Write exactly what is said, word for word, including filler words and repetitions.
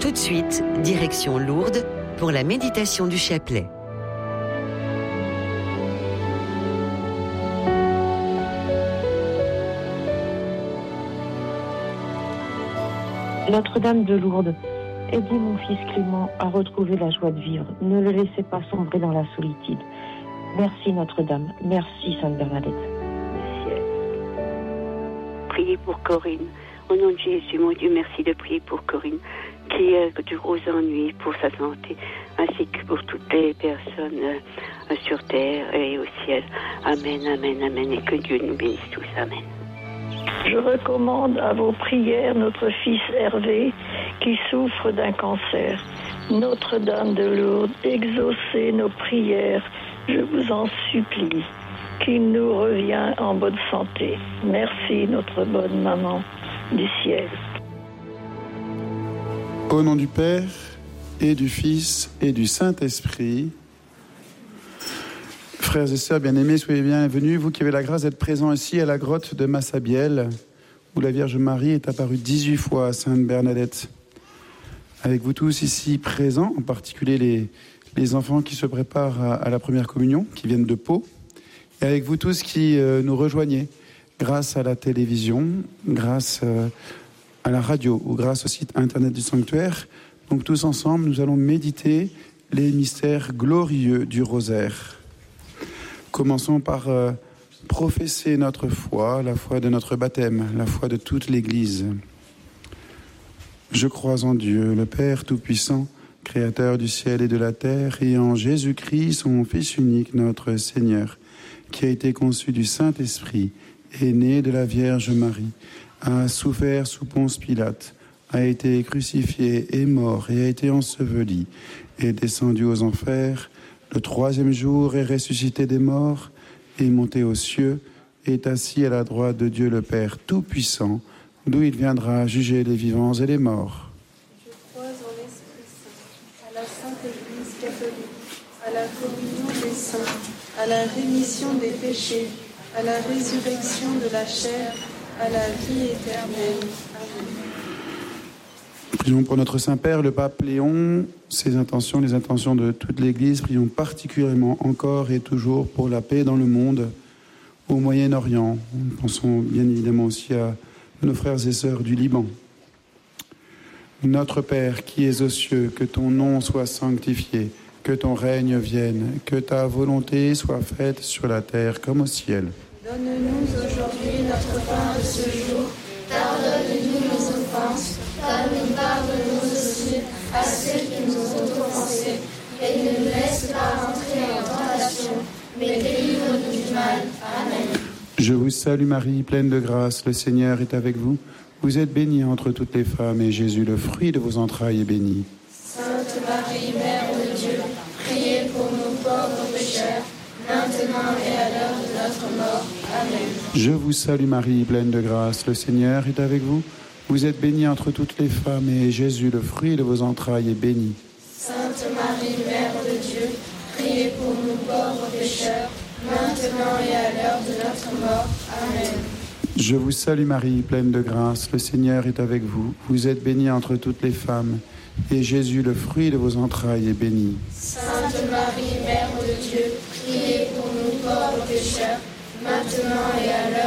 Tout de suite, direction Lourdes pour la méditation du chapelet. Notre-Dame de Lourdes, aidez mon fils Clément à retrouver la joie de vivre. Ne le laissez pas sombrer dans la solitude. Merci Notre-Dame. Merci Sainte Bernadette. Priez pour Corinne. Au nom de Jésus, mon Dieu, merci de prier pour Corinne, qui a de gros ennuis pour sa santé, ainsi que pour toutes les personnes euh, sur terre et au ciel. Amen, amen, amen, et que Dieu nous bénisse tous. Amen. Je recommande à vos prières notre fils Hervé, qui souffre d'un cancer. Notre-Dame de Lourdes, exaucez nos prières, je vous en supplie, qu'il nous revient en bonne santé. Merci, notre bonne maman du ciel. Au nom du Père, et du Fils, et du Saint-Esprit. Frères et sœurs bien-aimés, soyez bienvenus, vous qui avez la grâce d'être présents ici à la grotte de Massabielle, où la Vierge Marie est apparue dix-huit fois à Sainte Bernadette. Avec vous tous ici présents, en particulier les, les enfants qui se préparent à, à la première communion, qui viennent de Pau, et avec vous tous qui euh, nous rejoignez grâce à la télévision, grâce euh, à la radio ou grâce au site internet du sanctuaire. Donc tous ensemble, nous allons méditer les mystères glorieux du rosaire. Commençons par euh, professer notre foi, la foi de notre baptême, la foi de toute l'Église. Je crois en Dieu, le Père Tout-Puissant, Créateur du ciel et de la terre, et en Jésus-Christ, son Fils unique, notre Seigneur, qui a été conçu du Saint-Esprit, est né de la Vierge Marie, a souffert sous Ponce Pilate, a été crucifié, est mort et a été enseveli, est descendu aux enfers, le troisième jour est ressuscité des morts, est monté aux cieux, est assis à la droite de Dieu le Père Tout-Puissant, d'où il viendra juger les vivants et les morts. Je crois en l'Esprit Saint, à la Sainte Église catholique, à la communion des saints, à la rémission des péchés, à la résurrection de la chair, à la vie éternelle. Amen. Prions pour notre Saint-Père, le Pape Léon, ses intentions, les intentions de toute l'Église. Prions particulièrement encore et toujours pour la paix dans le monde, au Moyen-Orient. Pensons bien évidemment aussi à nos frères et sœurs du Liban. Notre Père qui es aux cieux, que ton nom soit sanctifié, que ton règne vienne, que ta volonté soit faite sur la terre comme au ciel. Donne-nous aujourd'hui notre pain de ce jour. Pardonne-nous nos offenses, comme nous pardonnons aussi à ceux qui nous ont offensés. Et ne nous laisse pas entrer en tentation, mais délivre-nous du mal. Amen. Je vous salue Marie, pleine de grâce, le Seigneur est avec vous. Vous êtes bénie entre toutes les femmes, et Jésus, le fruit de vos entrailles, est béni. Sainte Marie, Mère de Dieu, priez pour nos pauvres pécheurs, maintenant et à l'heure de notre mort. Amen. Je vous salue Marie, pleine de grâce, le Seigneur est avec vous. Vous êtes bénie entre toutes les femmes, et Jésus, le fruit de vos entrailles, est béni. Sainte Marie, Mère de Dieu, priez pour nous pauvres pécheurs, maintenant et à l'heure de notre mort. Amen. Je vous salue Marie, pleine de grâce, le Seigneur est avec vous. Vous êtes bénie entre toutes les femmes, et Jésus, le fruit de vos entrailles, est béni. Sainte Marie, Mère de Dieu, priez pour nous pauvres pécheurs, maintenant et à l'heure